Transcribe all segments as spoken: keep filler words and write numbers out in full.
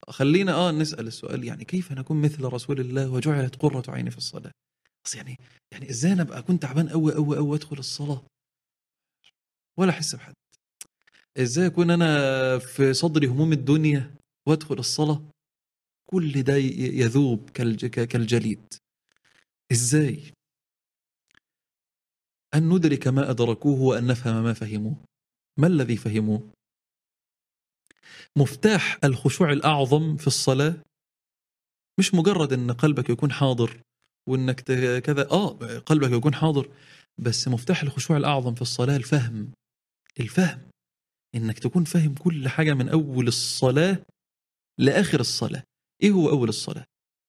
خلينا آه نسأل السؤال، يعني كيف نكون مثل رسول الله وجعلت قرة عيني في الصلاة؟ بس يعني يعني إزاي أنا أبقى كنت تعبان أوي أوي أوي أدخل الصلاة ولا أحس بحد؟ إزاي أكون أنا في صدري هموم الدنيا وأدخل الصلاة كل ده يذوب كالجليد؟ إزاي؟ أن ندرك ما أدركوه وأن نفهم ما فهموه. ما الذي فهموه؟ مفتاح الخشوع الأعظم في الصلاة مش مجرد أن قلبك يكون حاضر وأنك كذا، آه قلبك يكون حاضر، بس مفتاح الخشوع الأعظم في الصلاة الفهم. الفهم إنك تكون فاهم كل حاجة من أول الصلاة لآخر الصلاة. إيه هو أول الصلاة؟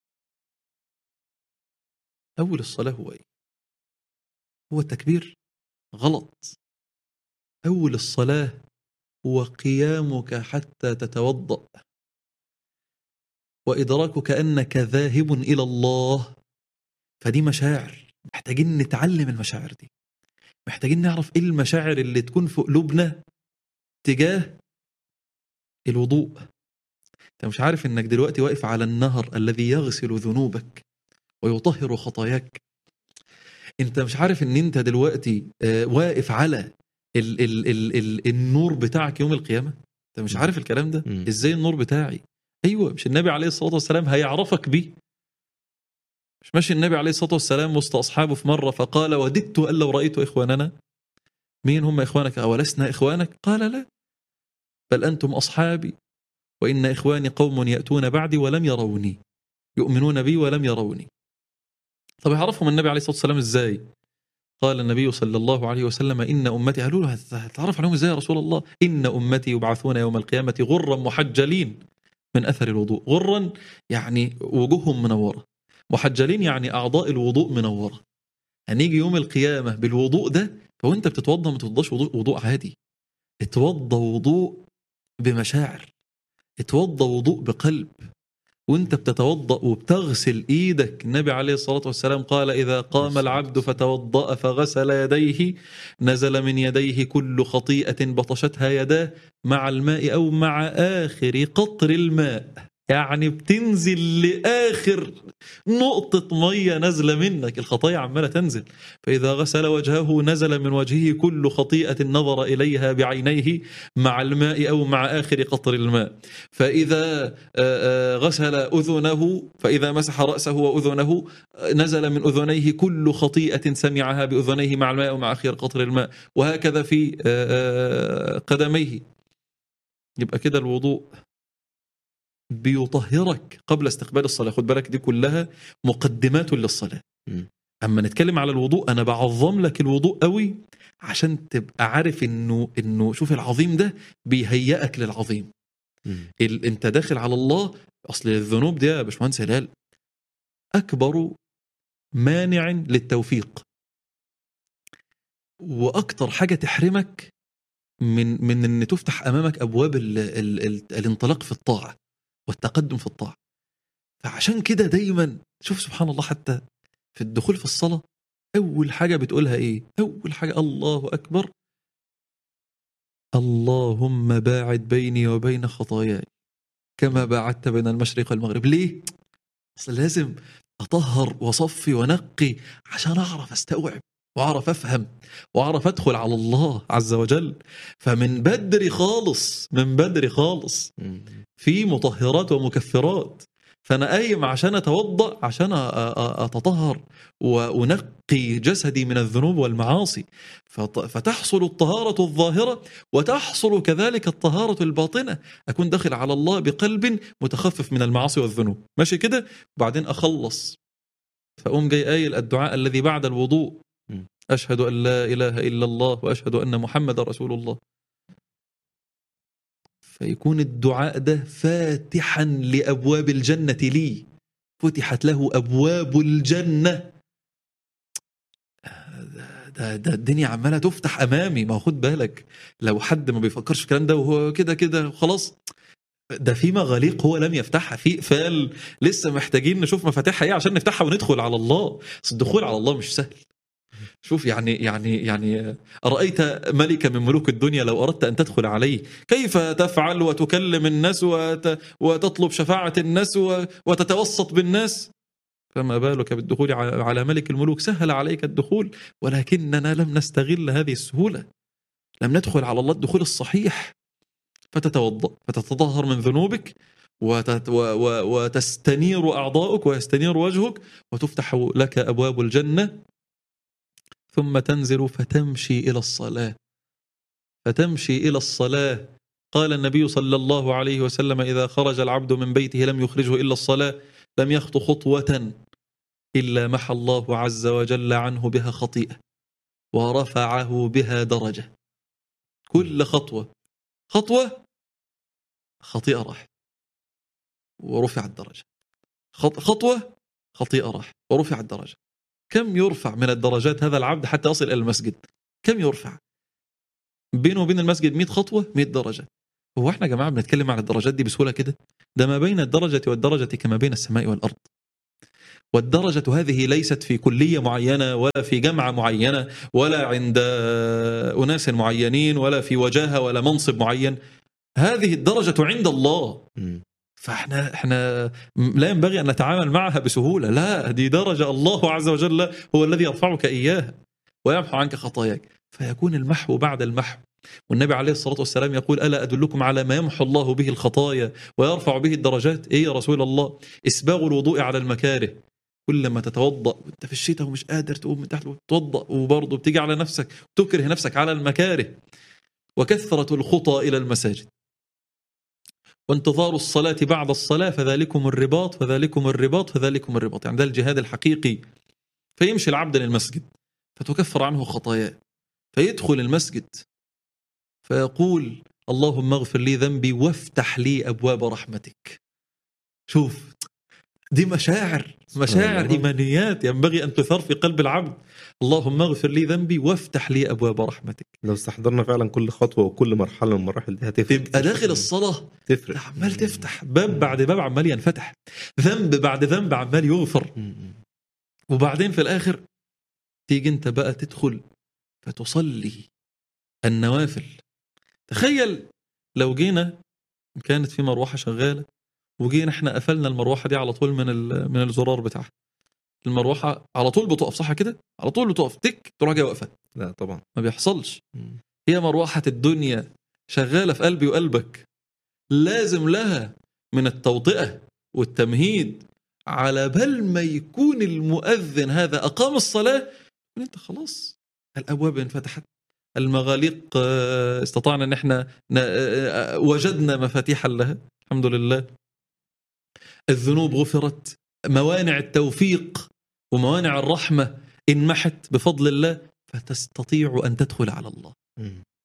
أول الصلاة هو إيه؟ هو التكبير؟ غلط. أول الصلاة هو قيامك حتى تتوضأ وإدراكك أنك ذاهب إلى الله. فدي مشاعر، محتاجين نتعلم المشاعر دي، محتاجين نعرف إيه المشاعر اللي تكون في قلوبنا تجاه الوضوء. أنت مش عارف إنك دلوقتي واقف على النهر الذي يغسل ذنوبك ويطهر خطاياك. أنت مش عارف إن أنت دلوقتي واقف على ال ال ال ال النور بتاعك يوم القيامة. أنت مش عارف الكلام ده؟ إزاي النور بتاعي؟ أيوة، مش النبي عليه الصلاة والسلام هيعرفك بيه؟ مش ماشي النبي عليه الصلاة والسلام وسط أصحابه في مرة فقال وددت أن لو رأيت إخواننا. مين هم إخوانك؟ أولسنا إخوانك؟ قال لا، بل أنتم أصحابي، وإن إخواني قوم يأتون بعدي ولم يروني، يؤمنون بي ولم يروني. طب يعرفهم النبي عليه الصلاة والسلام إزاي؟ قال النبي صلى الله عليه وسلم إن أمتي، قالوا له هتعرف عليهم إزاي يا رسول الله؟ إن أمتي يبعثون يوم القيامة غرا محجلين من أثر الوضوء. غرا يعني وجوههم منورة، محجلين يعني أعضاء الوضوء منورة. هنيجي يوم القيامة بالوضوء ده، فوانت بتتوضى ما تتوضاش وضوء, وضوء عادي، اتوضى وضوء بمشاعر، اتوضى وضوء بقلب. وانت بتتوضأ وبتغسل ايدك، النبي عليه الصلاة والسلام قال إذا قام العبد فتوضأ فغسل يديه نزل من يديه كل خطيئة بطشتها يداه مع الماء أو مع آخر قطر الماء. يعني بتنزل لآخر نقطة مية نزل منك، الخطايا عمالة تنزل. فإذا غسل وجهه نزل من وجهه كل خطيئة نظر إليها بعينيه مع الماء أو مع آخر قطر الماء. فإذا غسل أذنه، فإذا مسح رأسه وأذنه نزل من أذنيه كل خطيئة سمعها بأذنيه مع الماء أو مع آخر قطر الماء. وهكذا في قدميه. يبقى كده الوضوء بيطهرك قبل استقبال الصلاة. خد بالك دي كلها مقدمات للصلاة. أما نتكلم على الوضوء أنا بعظم لك الوضوء قوي عشان تبقى عارف إنه إنه شوف العظيم ده بيهيئك للعظيم. ال... أنت داخل على الله. أصل الذنوب دي يا باشمهندس هلال أكبر مانع للتوفيق، وأكتر حاجة تحرمك من من إن تفتح أمامك أبواب ال... ال... ال... الانطلاق في الطاعة والتقدم في الطاعة. فعشان كده دايما شوف سبحان الله، حتى في الدخول في الصلاة أول حاجة بتقولها إيه؟ أول حاجة الله أكبر، اللهم باعد بيني وبين خطاياي كما باعدت بين المشرق والمغرب. ليه؟ أصل لازم أطهر وصفي ونقي عشان أعرف أستوعب وأعرف أفهم وأعرف أدخل على الله عز وجل. فمن بدري خالص، من بدري خالص في مطهرات ومكفرات. فأنا قايم عشان أتوضأ، عشان أتطهر وأنقي جسدي من الذنوب والمعاصي. فتحصل الطهارة الظاهرة وتحصل كذلك الطهارة الباطنة. أكون داخل على الله بقلب متخفف من المعاصي والذنوب، ماشي كده. وبعدين أخلص فأقوم جاي قايل الدعاء الذي بعد الوضوء، أشهد أن لا إله إلا الله وأشهد أن محمد رسول الله. فيكون الدعاء ده فاتحا لأبواب الجنة لي، فتحت له أبواب الجنة. ده, ده الدنيا عمالة تفتح أمامي. ما خد بالك لو حد ما بيفكرش في الكلام ده وهو كده كده خلاص، ده في مغاليق هو لم يفتحها، في إقفال لسه محتاجين نشوف مفاتيحها إيه عشان نفتحها وندخل على الله. الدخول على الله مش سهل، شوف يعني يعني يعني أرأيت ملكا من ملوك الدنيا لو أردت أن تدخل عليه كيف تفعل وتكلم الناس وت وتطلب شفاعة الناس وتتوسط بالناس، فما بالك بالدخول على ملك الملوك. سهل عليك الدخول، ولكننا لم نستغل هذه السهولة، لم ندخل على الله الدخول الصحيح. فتتوضأ، فتتطهر من ذنوبك، وتت و و وتستنير أعضاؤك ويستنير وجهك، وتفتح لك أبواب الجنة، ثم تنزل فتمشي إلى الصلاة فتمشي إلى الصلاة. قال النبي صلى الله عليه وسلم: إذا خرج العبد من بيته لم يخرجه إلا الصلاة، لم يخط خطوة إلا محى الله عز وجل عنه بها خطيئة ورفعه بها درجة. كل خطوة خطوة خطيئة راح ورفع الدرجة، خطوة خطيئة راح ورفع الدرجة. كم يرفع من الدرجات هذا العبد حتى يصل إلى المسجد؟ كم يرفع؟ بينه وبين المسجد مئة خطوة، مئة درجة. هو احنا يا جماعة بنتكلم عن الدرجات دي بسهولة كده؟ ده ما بين الدرجة والدرجة كما بين السماء والأرض. والدرجة هذه ليست في كلية معينة ولا في جامعة معينة ولا عند أناس معينين ولا في وجاهة ولا منصب معين. هذه الدرجة عند الله. فاحنا احنا لا ينبغي أن نتعامل معها بسهولة، لا، دي درجة الله عز وجل هو الذي يرفعك إياها ويمحو عنك خطاياك، فيكون المحو بعد المحو. والنبي عليه الصلاة والسلام يقول: ألا أدلكم على ما يمحو الله به الخطايا ويرفع به الدرجات؟ إيه يا رسول الله؟ إسباغ الوضوء على المكاره. كل ما تتوضأ وانت في الشتاء ومش قادر تقوم من تحت وتتوضأ، وبرضه بتيجي على نفسك وتكره نفسك على المكاره. وكثرة الخطى إلى المساجد، وانتظار الصلاة بعد الصلاة، فذلكم الرباط فذلكم الرباط فذلكم الرباط. يعني ده الجهاد الحقيقي. فيمشي العبد للمسجد فتكفر عنه خطاياه، فيدخل المسجد فيقول: اللهم اغفر لي ذنبي وافتح لي أبواب رحمتك. شوف، دي مشاعر مشاعر إيمانيات ينبغي أن تثار في قلب العبد. اللهم اغفر لي ذنبي وافتح لي أبواب رحمتك. لو استحضرنا فعلا كل خطوة وكل مرحلة من المراحل دي هتفرق. تبقى داخل الصلاة تفرق، عمال تفتح باب بعد باب عمال ينفتح، ذنب بعد ذنب عمال يغفر. وبعدين في الآخر تيجي انت بقى تدخل فتصلي النوافل. تخيل لو جينا كانت في مروحة شغالة وجينا احنا قفلنا المروحة دي على طول من من الزرار بتاعها. المروحة على طول بتقف، صح كده؟ على طول بتقف، تك تروح جايه واقفة. لا طبعا ما بيحصلش. هي مروحة الدنيا شغالة في قلبي وقلبك، لازم لها من التوطئة والتمهيد على بال ما يكون المؤذن هذا أقام الصلاة، انت خلاص الأبواب انفتحت، المغاليق استطعنا ان احنا وجدنا مفاتيح لها الحمد لله، الذنوب غفرت، موانع التوفيق وموانع الرحمة انمحت بفضل الله، فتستطيع أن تدخل على الله.